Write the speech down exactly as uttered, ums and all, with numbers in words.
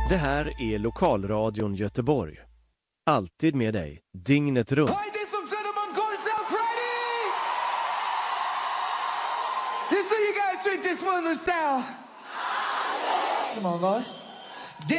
Det här är Lokalradion Göteborg. Alltid med dig, dygnet runt. Ladies and gentlemen, going down ready! You see you gotta drink this one with sound. Come on, boy.